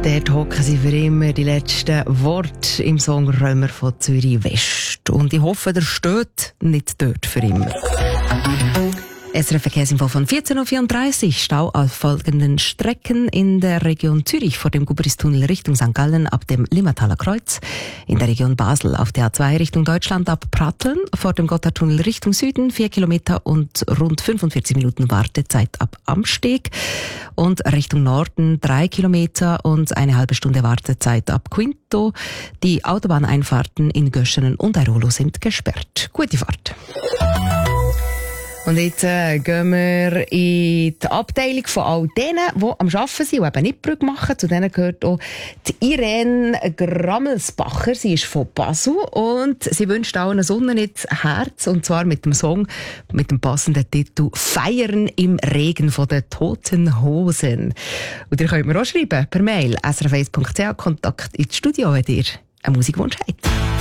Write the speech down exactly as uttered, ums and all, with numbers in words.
Dort hocken sie für immer die letzten Worte im Song Römer von Zürich West. Und ich hoffe, der steht nicht dort für immer. S R F-Verkehrsinfo von vierzehn Uhr vierunddreißig. Stau auf folgenden Strecken in der Region Zürich vor dem Gubristunnel Richtung Sankt Gallen ab dem Limmertaler Kreuz. In der Region Basel auf der A zwei Richtung Deutschland ab Pratteln vor dem Gotthardtunnel Richtung Süden vier Kilometer und rund fünfundvierzig Minuten Wartezeit ab Amsteg. Und Richtung Norden drei Kilometer und eine halbe Stunde Wartezeit ab Quinto. Die Autobahneinfahrten in Göschenen und Airolo sind gesperrt. Gute Fahrt. Und jetzt äh, gehen wir in die Abteilung von all denen, die am Arbeiten sind und eben nicht Brücke machen. Zu denen gehört auch die Irene Grammelsbacher. Sie ist von Basel und sie wünscht allen Sonne ins Herz. Und zwar mit dem Song mit dem passenden Titel «Feiern im Regen» von den Toten Hosen. Und ihr könnt mir auch schreiben per Mail s r f eins punkt c h Kontakt ins Studio, wenn ihr einen Musikwunsch habt.